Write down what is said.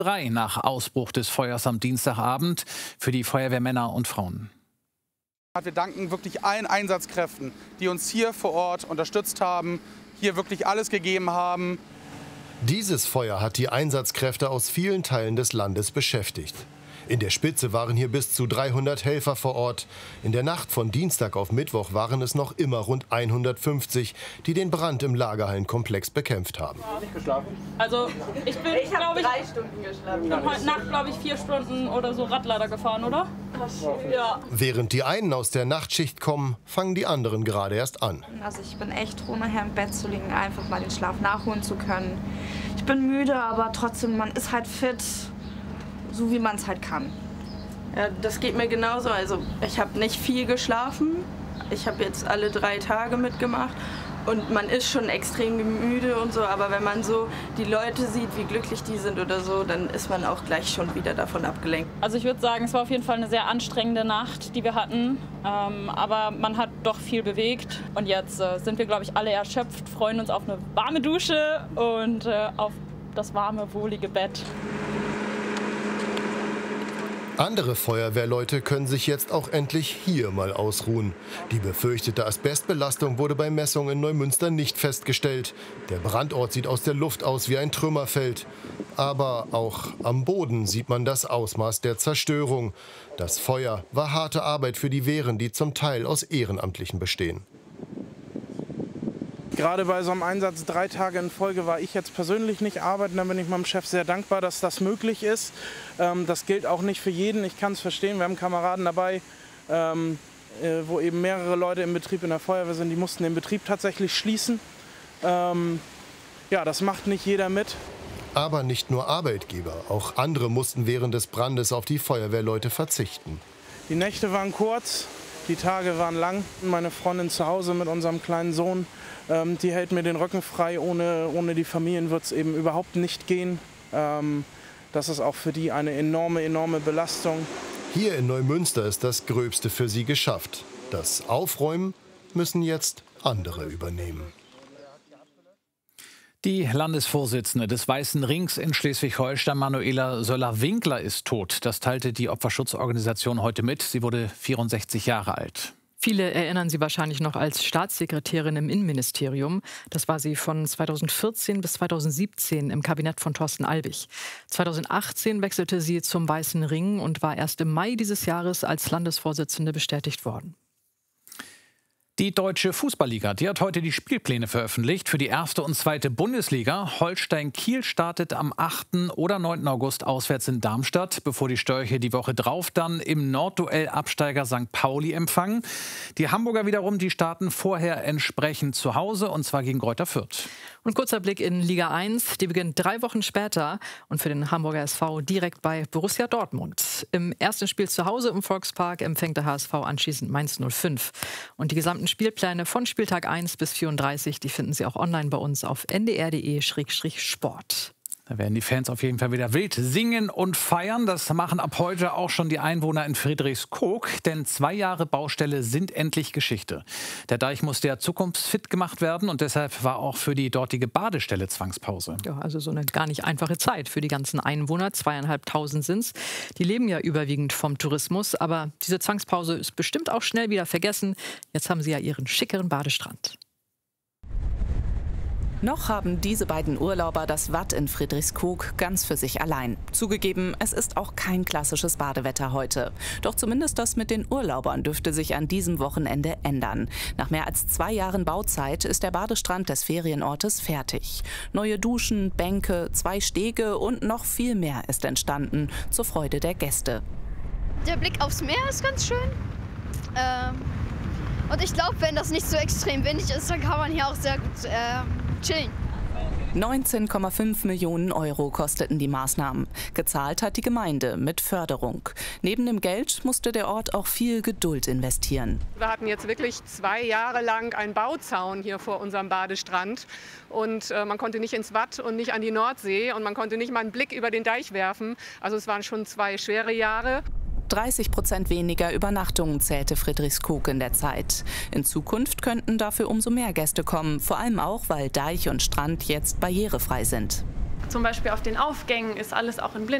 3 nach Ausbruch des Feuers am Dienstagabend für die Feuerwehrmänner und Frauen. Wir danken wirklich allen Einsatzkräften, die uns hier vor Ort unterstützt haben, hier wirklich alles gegeben haben. Dieses Feuer hat die Einsatzkräfte aus vielen Teilen des Landes beschäftigt. In der Spitze waren hier bis zu 300 Helfer vor Ort. In der Nacht von Dienstag auf Mittwoch waren es noch immer rund 150, die den Brand im Lagerhallenkomplex bekämpft haben. Nicht geschlafen? Also ich habe 3 Stunden geschlafen. Ich bin heute Nacht, glaube ich, 4 Stunden oder so Radlader gefahren, oder? Ja. Während die einen aus der Nachtschicht kommen, fangen die anderen gerade erst an. Also ich bin echt froh, nachher im Bett zu liegen, einfach mal den Schlaf nachholen zu können. Ich bin müde, aber trotzdem, man ist halt fit. So wie man es halt kann. Ja, das geht mir genauso. Also ich habe nicht viel geschlafen. Ich habe jetzt alle 3 Tage mitgemacht und man ist schon extrem müde und so. Aber wenn man so die Leute sieht, wie glücklich die sind oder so, dann ist man auch gleich schon wieder davon abgelenkt. Also ich würde sagen, es war auf jeden Fall eine sehr anstrengende Nacht, die wir hatten. Aber man hat doch viel bewegt. Und jetzt sind wir, glaube ich, alle erschöpft, freuen uns auf eine warme Dusche und auf das warme, wohlige Bett. Andere Feuerwehrleute können sich jetzt auch endlich hier mal ausruhen. Die befürchtete Asbestbelastung wurde bei Messungen in Neumünster nicht festgestellt. Der Brandort sieht aus der Luft aus wie ein Trümmerfeld. Aber auch am Boden sieht man das Ausmaß der Zerstörung. Das Feuer war harte Arbeit für die Wehren, die zum Teil aus Ehrenamtlichen bestehen. Gerade bei so einem Einsatz 3 Tage in Folge war ich jetzt persönlich nicht arbeiten. Da bin ich meinem Chef sehr dankbar, dass das möglich ist. Das gilt auch nicht für jeden. Ich kann es verstehen. Wir haben Kameraden dabei, wo eben mehrere Leute im Betrieb in der Feuerwehr sind. Die mussten den Betrieb tatsächlich schließen. Ja, das macht nicht jeder mit. Aber nicht nur Arbeitgeber. Auch andere mussten während des Brandes auf die Feuerwehrleute verzichten. Die Nächte waren kurz, die Tage waren lang. Meine Freundin zu Hause mit unserem kleinen Sohn, die hält mir den Rücken frei. Ohne die Familien wird es eben überhaupt nicht gehen. Das ist auch für die eine enorme Belastung. Hier in Neumünster ist das Gröbste für sie geschafft. Das Aufräumen müssen jetzt andere übernehmen. Die Landesvorsitzende des Weißen Rings in Schleswig-Holstein, Manuela Söller-Winkler, ist tot. Das teilte die Opferschutzorganisation heute mit. Sie wurde 64 Jahre alt. Viele erinnern Sie wahrscheinlich noch als Staatssekretärin im Innenministerium. Das war sie von 2014 bis 2017 im Kabinett von Thorsten Albig. 2018 wechselte sie zum Weißen Ring und war erst im Mai dieses Jahres als Landesvorsitzende bestätigt worden. Die Deutsche Fußballliga, die hat heute die Spielpläne veröffentlicht für die 1. und 2. Bundesliga. Holstein Kiel startet am 8. oder 9. August auswärts in Darmstadt, bevor die Störche die Woche drauf dann im Nordduell Absteiger St. Pauli empfangen. Die Hamburger wiederum, die starten vorher entsprechend zu Hause, und zwar gegen Greuther Fürth. Und kurzer Blick in Liga 1, die beginnt 3 Wochen später und für den Hamburger SV direkt bei Borussia Dortmund. Im ersten Spiel zu Hause im Volkspark empfängt der HSV anschließend Mainz 05. Und die gesamten Spielpläne von Spieltag 1 bis 34, die finden Sie auch online bei uns auf ndr.de/sport. Da werden die Fans auf jeden Fall wieder wild singen und feiern. Das machen ab heute auch schon die Einwohner in Friedrichskoog. Denn 2 Jahre Baustelle sind endlich Geschichte. Der Deich musste ja zukunftsfit gemacht werden und deshalb war auch für die dortige Badestelle Zwangspause. Ja, also so eine gar nicht einfache Zeit für die ganzen Einwohner. 2.500 sind es. Die leben ja überwiegend vom Tourismus. Aber diese Zwangspause ist bestimmt auch schnell wieder vergessen. Jetzt haben sie ja ihren schickeren Badestrand. Noch haben diese beiden Urlauber das Watt in Friedrichskoog ganz für sich allein. Zugegeben, es ist auch kein klassisches Badewetter heute. Doch zumindest das mit den Urlaubern dürfte sich an diesem Wochenende ändern. Nach mehr als 2 Jahren Bauzeit ist der Badestrand des Ferienortes fertig. Neue Duschen, Bänke, 2 Stege und noch viel mehr ist entstanden, zur Freude der Gäste. Der Blick aufs Meer ist ganz schön. Und ich glaube, wenn das nicht so extrem windig ist, dann kann man hier auch sehr gut chillen. 19,5 Millionen Euro kosteten die Maßnahmen. Gezahlt hat die Gemeinde mit Förderung. Neben dem Geld musste der Ort auch viel Geduld investieren. Wir hatten jetzt wirklich 2 Jahre lang einen Bauzaun hier vor unserem Badestrand. Und man konnte nicht ins Watt und nicht an die Nordsee. Und man konnte nicht mal einen Blick über den Deich werfen. Also es waren schon 2 schwere Jahre. 30% weniger Übernachtungen zählte Friedrichskoog in der Zeit. In Zukunft könnten dafür umso mehr Gäste kommen, vor allem auch, weil Deich und Strand jetzt barrierefrei sind. Zum Beispiel auf den Aufgängen ist alles auch in Blinden.